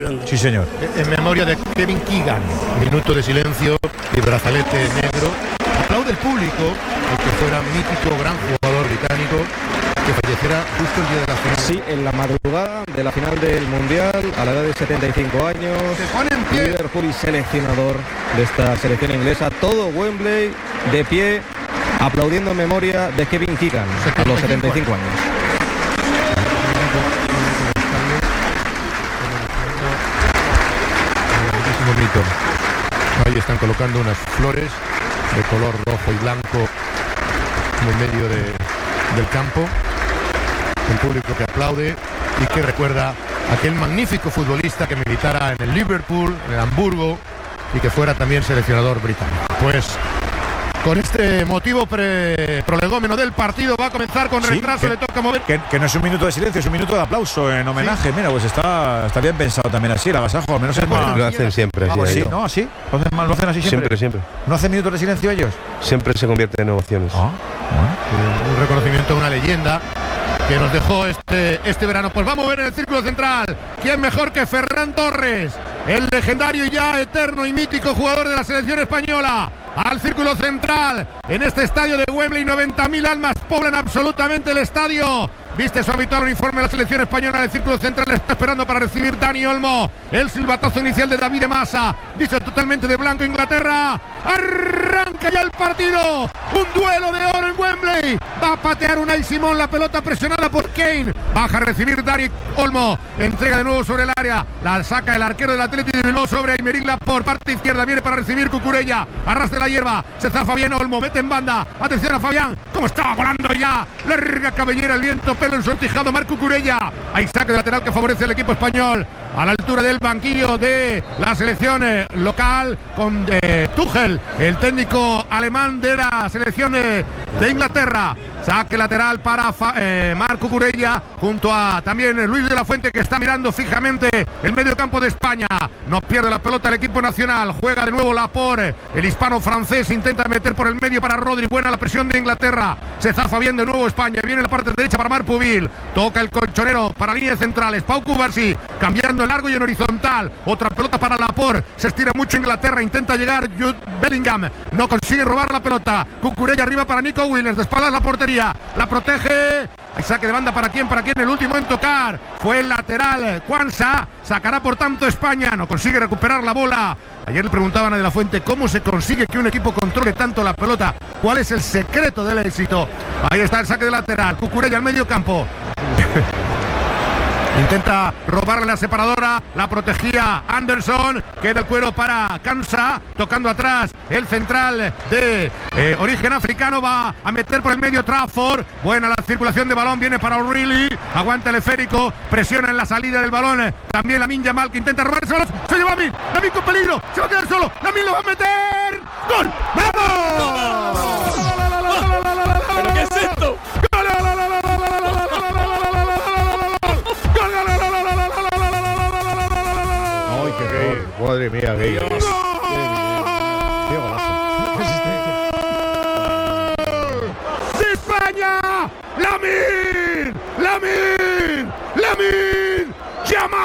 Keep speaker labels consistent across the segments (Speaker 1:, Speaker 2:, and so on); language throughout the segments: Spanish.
Speaker 1: Sí, señor.
Speaker 2: En memoria de Kevin Keegan. Minuto de silencio y brazalete negro. Aplaude el público, el que fuera mítico, gran jugador británico, que falleciera justo el día de la final.
Speaker 3: Sí, en la madrugada de la final del Mundial, a la edad de 75 años.
Speaker 2: Se pone en pie.
Speaker 3: Liverpool y seleccionador de esta selección inglesa. Todo Wembley de pie, aplaudiendo en memoria de Kevin Keegan a los 75 años.
Speaker 2: Ahí están colocando unas flores de color rojo y blanco en el medio del campo. Un público que aplaude y que recuerda a aquel magnífico futbolista que militara en el Liverpool, en el Hamburgo y que fuera también seleccionador británico. Pues con este motivo prolegómeno del partido va a comenzar con retraso, le toca mover.
Speaker 1: Que no es un minuto de silencio, es un minuto de aplauso en homenaje. Sí. Mira, pues está bien pensado también así, el agasajo, al menos es más.
Speaker 4: Lo hacen siempre.
Speaker 1: Sí, ¿no? ¿Así? ¿Lo hacen así siempre?
Speaker 4: Siempre.
Speaker 1: ¿No hacen minutos de silencio ellos?
Speaker 4: Siempre se convierte en ovaciones.
Speaker 2: Un reconocimiento a una leyenda que nos dejó este verano. Pues vamos a ver en el círculo central. ¿Quién mejor que Ferran Torres? El legendario y ya eterno y mítico jugador de la selección española. Al círculo central, en este estadio de Wembley, 90.000 almas poblan absolutamente el estadio. Viste su habitual uniforme de la selección española. En el círculo central está esperando para recibir Dani Olmo. El silbatazo inicial de David de Masa. Dice totalmente de blanco Inglaterra. Arranca ya el partido. Un duelo de oro en Wembley. Va a patear Unai Simón, la pelota presionada por Kane. Baja a recibir Dani Olmo. Entrega de nuevo sobre el área. La saca el arquero del Atlético de Bilbao sobre Aymeric por parte izquierda. Viene para recibir Cucurella. Arrastra la hierba. Se zafa bien Olmo. Mete en banda. Atención a Fabián. Como estaba volando ya. Larga cabellera el viento. Pelo ensortijado Marc Cucurella. Hay saque de lateral que favorece al equipo español. A la altura del banquillo de la selección local con Tuchel, el técnico alemán de la selección de Inglaterra. Saque lateral para Marc Cucurella junto a también Luis de la Fuente, que está mirando fijamente el medio campo de España. No pierde la pelota el equipo nacional. Juega de nuevo Laporte, el hispano francés, intenta meter por el medio para Rodri. Buena la presión de Inglaterra. Se zafa bien de nuevo España. Viene la parte derecha para Marc Pubil. Toca el colchonero para líneas centrales. Pau Cubarsí cambiando en largo y en horizontal. Otra pelota para Laporte. Se estira mucho Inglaterra. Intenta llegar Jude Bellingham. No consigue robar la pelota. Cucurella arriba para Nico Williams. De espaldas la portería. La protege. Hay saque de banda para quién. El último en tocar fue el lateral Kwanza. Sacará por tanto España. No consigue recuperar la bola. Ayer le preguntaban a De la Fuente cómo se consigue que un equipo controle tanto la pelota. ¿Cuál es el secreto del éxito? Ahí está el saque de lateral. Cucurella al medio campo. Intenta robarle la separadora, la protegía Anderson, queda el cuero para Kansa, tocando atrás el central de origen africano, va a meter por el medio Trafford, buena la circulación de balón, viene para O'Reilly, aguanta el esférico, presiona en la salida del balón, también Lamine Yamal que intenta robarse, se lleva Lamine con peligro, se va a quedar solo, Lamine lo va a meter, ¡gol! ¡Vamos!
Speaker 5: ¿Pero qué es esto?
Speaker 2: Madre mía, qué ¡de España! ¡Lamine Yamal!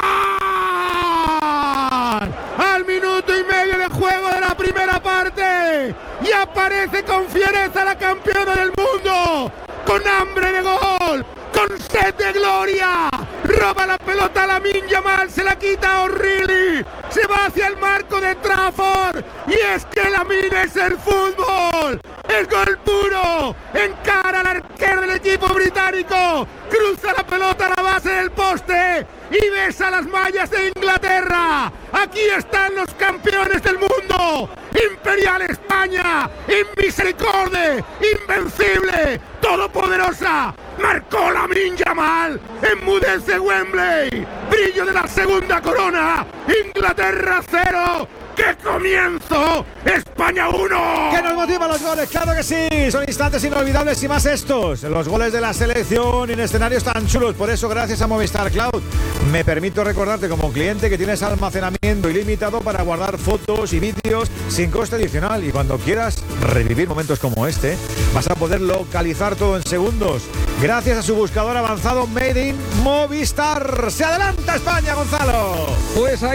Speaker 2: Al minuto y medio de juego de la primera parte y aparece con fiereza la campeona del mundo, con hambre de gol, con sed de gloria. Roba la pelota a Lamine Yamal, se la quita a O'Reilly, se va hacia el marco de Trafford y es que Lamine es el fútbol, el gol puro, encara al arquero del equipo británico, cruza la pelota a la base del poste y besa las mallas de Inglaterra. Aquí están los campeones del mundo, Imperial España, inmisericordia, invencible, todopoderosa. Marcó Lamine Yamal, enmudece Wembley, brillo de la segunda corona, Inglaterra. Inglaterra 0. ¡Qué comienzo! ¡España 1!
Speaker 1: ¡Que nos motivan los goles! ¡Claro que sí! Son instantes inolvidables y más estos. Los goles de la selección en escenarios tan chulos. Por eso, gracias a Movistar Cloud, me permito recordarte como cliente que tienes almacenamiento ilimitado para guardar fotos y vídeos sin coste adicional. Y cuando quieras revivir momentos como este, vas a poder localizar todo en segundos. Gracias a su buscador avanzado Made in Movistar. ¡Se adelanta España, Gonzalo!
Speaker 3: Pues ahí